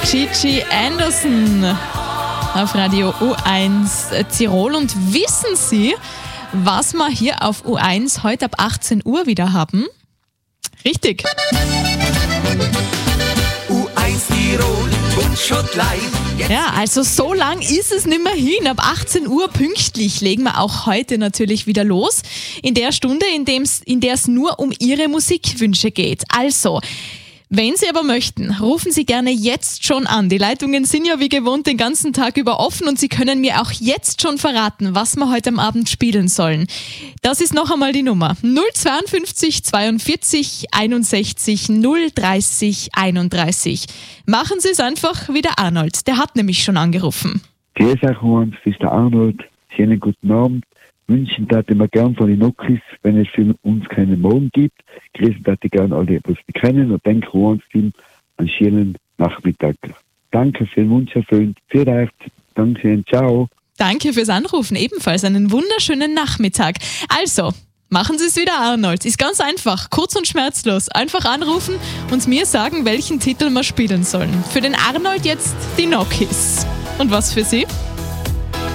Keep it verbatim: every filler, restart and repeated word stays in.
Gigi Anderson auf Radio U eins Tirol. Und wissen Sie, was wir hier auf U eins heute ab achtzehn Uhr wieder haben? Richtig. U eins Tirol, Buntschottlein. Ja, also so lang ist es nicht mehr hin. Ab achtzehn Uhr pünktlich legen wir auch heute natürlich wieder los. In der Stunde, in, dem's, in der es nur um Ihre Musikwünsche geht. Also, wenn Sie aber möchten, rufen Sie gerne jetzt schon an. Die Leitungen sind ja wie gewohnt den ganzen Tag über offen und Sie können mir auch jetzt schon verraten, was wir heute am Abend spielen sollen. Das ist noch einmal die Nummer null zweiundfünfzig zweiundvierzig einundsechzig null dreißig einunddreißig. Machen Sie es einfach wie der Arnold, der hat nämlich schon angerufen. Grüß euch, Hans, das ist der Arnold. Schönen guten Abend. Wünschen würde ich mir gern von den Nokis, wenn es für uns keinen Morgen gibt. Grüßen würde ich gerne alle, was wir kennen, und denke Hans Film einen schönen Nachmittag. Danke für den Wunsch erfüllt. Für euch. Danke, ciao. Danke fürs Anrufen, ebenfalls einen wunderschönen Nachmittag. Also, machen Sie es wieder, Arnold. Ist ganz einfach, kurz und schmerzlos. Einfach anrufen und mir sagen, welchen Titel wir spielen sollen. Für den Arnold jetzt die Nokis. Und was für Sie?